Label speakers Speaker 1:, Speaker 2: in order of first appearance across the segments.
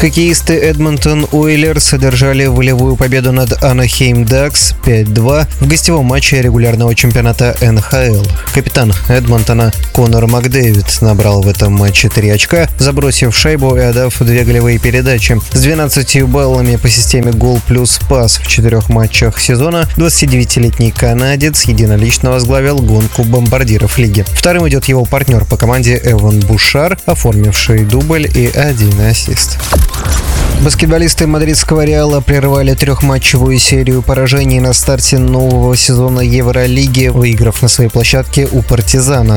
Speaker 1: Хоккеисты Эдмонтон Уойлерс одержали волевую победу над Анахейм Дакс 5-2 в гостевом матче регулярного чемпионата НХЛ. Капитан Эдмонтона Конор Макдэвид набрал в этом матче 3 очка, забросив шайбу и отдав 2 голевые передачи. С 12 баллами по системе гол плюс пас в 4 матчах сезона 29-летний канадец единолично возглавил гонку бомбардиров лиги. Вторым идет его партнер по команде Эван Бушар, оформивший дубль и 1 ассист. Баскетболисты мадридского Реала прервали 3-матчевую серию поражений на старте нового сезона Евролиги, выиграв на своей площадке у Партизана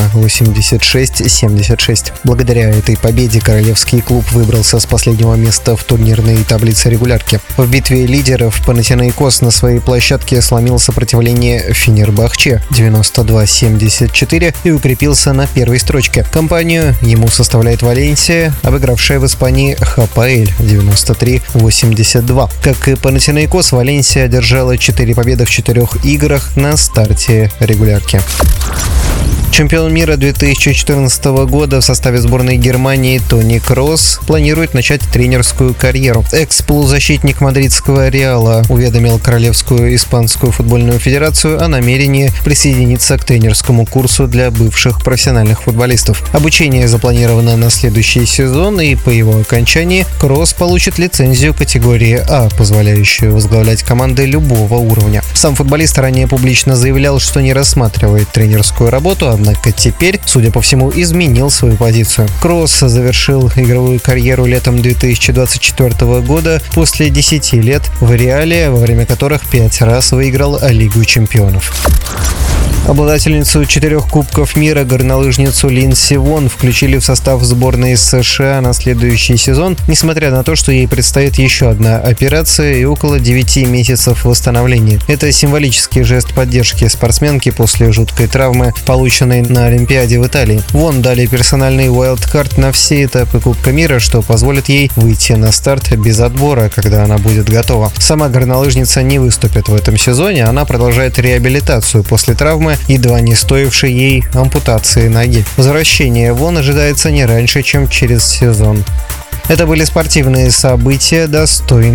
Speaker 1: 86-76. Благодаря этой победе королевский клуб выбрался с последнего места в турнирной таблице регулярки. В битве лидеров Панатинаикос на своей площадке сломил сопротивление Фенербахче 92-74 и укрепился на первой строчке. Компанию ему составляет Валенсия, обыгравшая в Испании Хапаэль 93-82. Как и Панатинаикос, Валенсия одержала 4 победы в 4 играх на старте регулярки. Чемпион мира 2014 года в составе сборной Германии Тони Кросс планирует начать тренерскую карьеру. Экс-полузащитник мадридского Реала уведомил Королевскую испанскую футбольную федерацию о намерении присоединиться к тренерскому курсу для бывших профессиональных футболистов. Обучение запланировано на следующий сезон, и по его окончании Кросс получит лицензию категории А, позволяющую возглавлять команды любого уровня. Сам футболист ранее публично заявлял, что не рассматривает тренерскую работу, однако теперь, судя по всему, изменил свою позицию. Кросс завершил игровую карьеру летом 2024 года после 10 лет в Реале, во время которых 5 раз выиграл Лигу чемпионов. Обладательницу 4 Кубков мира, горнолыжницу Линдси Вонн, включили в состав сборной США на следующий сезон, несмотря на то, что ей предстоит еще одна операция и около 9 месяцев восстановления. Это символический жест поддержки спортсменки после жуткой травмы, полученной на Олимпиаде в Италии. Вонн дали персональный уайлдкарт на все этапы Кубка мира, что позволит ей выйти на старт без отбора, когда она будет готова. Сама горнолыжница не выступит в этом сезоне, она продолжает реабилитацию после травмы, едва не стоившей ей ампутации ноги. Возвращение Вонн ожидается не раньше, чем через сезон. Это были спортивные события, достойные